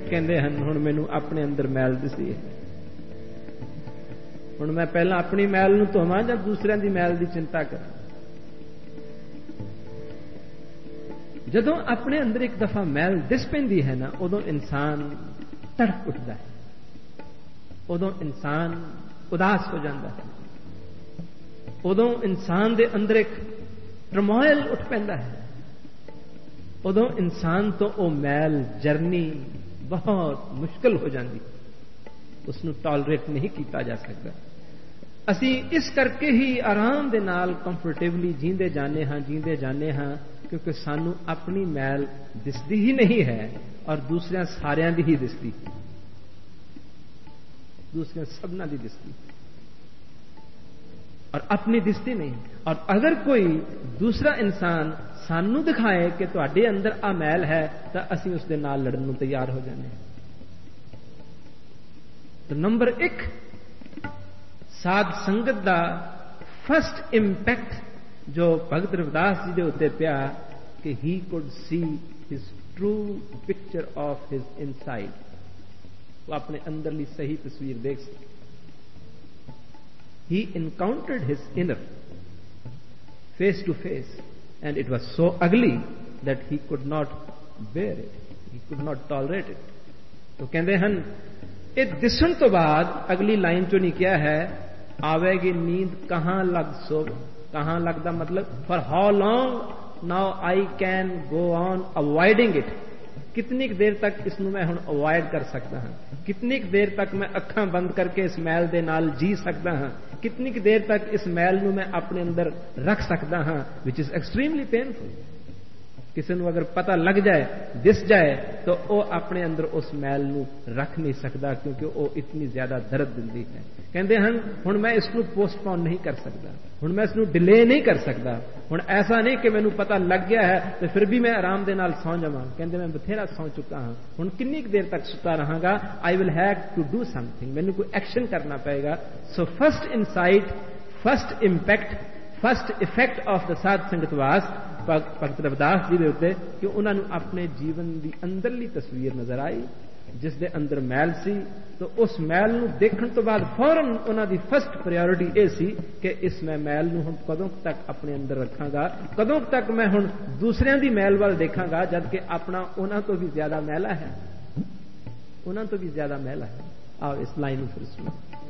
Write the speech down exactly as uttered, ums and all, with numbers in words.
ਕਹਿੰਦੇ ਹਨ ਹੁਣ ਮੈਨੂੰ ਆਪਣੇ ਅੰਦਰ ਮੈਲ ਦਿਸਦੀ ਹੈ। ਹੁਣ ਮੈਂ ਪਹਿਲਾਂ ਆਪਣੀ ਮੈਲ ਨੂੰ ਧੋਵਾਂ ਜਾਂ ਦੂਸਰਿਆਂ ਦੀ ਮੈਲ ਦੀ ਚਿੰਤਾ ਕਰਾਂ। ਜਦੋਂ ਆਪਣੇ ਅੰਦਰ ਇੱਕ ਦਫਾ ਮੈਲ ਦਿਸ ਪੈਂਦੀ ਹੈ ਨਾ, ਉਦੋਂ ਇਨਸਾਨ ਤੜਪ ਉੱਠਦਾ ਹੈ, ਉਦੋਂ ਇਨਸਾਨ ਉਦਾਸ ਹੋ ਜਾਂਦਾ ਹੈ, ਉਦੋਂ ਇਨਸਾਨ ਦੇ ਅੰਦਰ ਇੱਕ ਟਰਮੋਇਲ ਉੱਠ ਪੈਂਦਾ ਹੈ, ਉਦੋਂ ਇਨਸਾਨ ਤੋਂ ਉਹ ਮੈਲ ਜਰਨੀ ਬਹੁਤ ਮੁਸ਼ਕਲ ਹੋ ਜਾਂਦੀ, ਉਸ ਨੂੰ ਟੋਲਰੇਟ ਨਹੀਂ ਕੀਤਾ ਜਾ ਸਕਦਾ। ਅਸੀਂ ਇਸ ਕਰਕੇ ਹੀ ਆਰਾਮ ਦੇ ਨਾਲ ਕੰਫਰਟੇਬਲੀ ਜੀਂਦੇ ਜਾਂਦੇ ਹਾਂ ਜੀਂਦੇ ਜਾਂਦੇ ਹਾਂ ਕਿਉਂਕਿ ਸਾਨੂੰ ਆਪਣੀ ਮੈਲ ਦਿਸਦੀ ਹੀ ਨਹੀਂ ਹੈ ਔਰ ਦੂਸਰਿਆਂ ਸਾਰਿਆਂ ਦੀ ਹੀ ਦਿਸਦੀ, ਦੂਸਰਿਆਂ ਸਭਨਾਂ ਦੀ ਦਿਸਦੀ اور اپنی دستی نہیں. اور اگر کوئی دوسرا انسان سانو دکھائے کہ تواڈے اندر آ میل ہے تو اسی اس دے نال لڑن نوں تیار ہو جانے. تو نمبر ایک سادھ سنگت دا فرسٹ امپیکٹ جو بھگت روداس جی دے اتنے پیا کہ he could see his true picture of his in side, وہ اپنے اندرلی صحیح تصویر دیکھ سکے. He encountered his inner face to face and it was so ugly that he could not bear it, he could not tolerate it. تو کہندے ہن یہ دسن تو بعد اگلی لائن چوں نہیں کیا ہے آوے گی نیند کہاں لگ سو, کہاں لگدا مطلب for how long now I can go on avoiding it, کتنی دیر تک اس نو میں ہن اوائڈ کر سکتا ہاں, کتنی دیر تک میں اکھاں بند کر کے اس میل دے نال جی سکتا ہاں, کتنی دیر تک اس میل نو میں اپنے اندر رکھ سکتا ہاں, which is extremely painful. کسی نو اگر پتہ لگ جائے دس جائے تو وہ اپنے اندر اس میل نو رکھ نہیں سکتا کیونکہ وہ اتنی زیادہ درد دندی ہے. کہندے ہن ہن میں اس کو پوسٹ پون نہیں کر سکتا, ہن میں اس کو ڈیلے نہیں کر سکتا, ہن ایسا نہیں کہ مینوں پتہ لگ گیا ہے تو پھر بھی میں آرام دے نال سو جاواں. کہندے میں بتھیرا سو چکا ہاں, ہن کنی دیر تک ستا رہاں گا, آئی will have to do some thing, مینوں کوئی ایکشن کرنا پائے گا. So first insight, first impact, first effect of the سادھ سنگت واس بھگت روداس جی دے اوتے کہ انہاں نوں اپنے جیون دی اندرلی تصویر نظر آئی جس دے اندر میل سی. تو اس میل نو دیکھن تو بعد فوراً انہاں دی فرسٹ پرائیورٹی اے سی کہ اس میں میل نو ہن کدوں تک اپنے اندر رکھاں گا, کدوں تک میں ہن دوسریاں دی میل وال دیکھاں گا جبکہ اپنا انہاں تو بھی زیادہ میلا ہے, انہاں تو بھی زیادہ میلا ہے. آؤ اس لائن نو پھر سنو.